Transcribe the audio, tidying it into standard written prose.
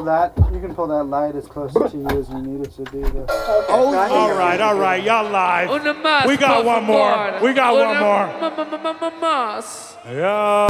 pull that. You can pull that light as close to you as you need it to be. All right, y'all live. We got one more. We got one more. Yeah.